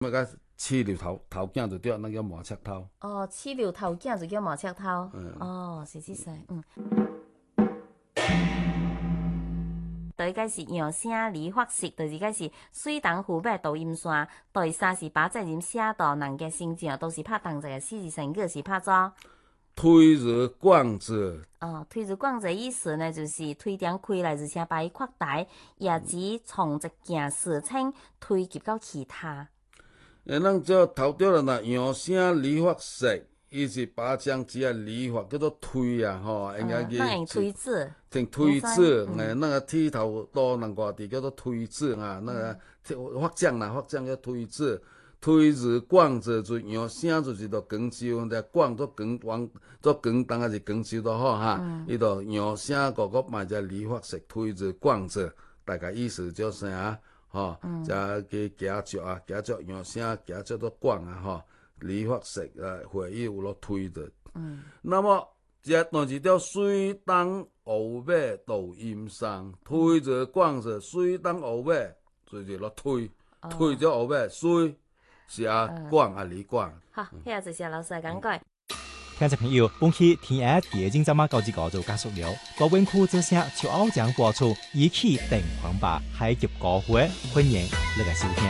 那个饲料头囝就对，那叫麻赤头。 哦，饲料头囝就叫麻赤頭。 嗯， 哦，是即勢，第個是揚聲理髮室，就是個是水東湖北導音線。第三是把責任寫到人嘅心情，都是拍同一個四字成語，是拍做推着逛着， 推着廣者意思呢，就是推點開來，而且把伊擴大，也指從一件事情推及到其他。 咱這頭條啦，若揚聲理髮室，伊是把將只個理髮叫做推啊，吼，應該咱用推子， 用推子，那個剃頭刀人外地叫做推子啊，那個髮匠啦，髮匠叫推子。推着逛着就揚聲就是到廣州，但逛做廣往做廣東還是廣州都好哈，伊就揚聲個賣只理髮室推着逛着，大概意思就是啊，吼，就去行足啊，行足揚聲行足都逛啊，吼，理髮室會議有落推着。那麼這段是叫水東湖北抖音上推着逛着，水東湖北就是落推，推咗湖北水。是啊，廣啊，李廣。 好，遐就是老師講過。 聽眾朋友，本期天愛第一經節目到此告就結束了。多本庫之聲超歐獎播出，一起定狂吧，海劫高會，歡迎你來收聽。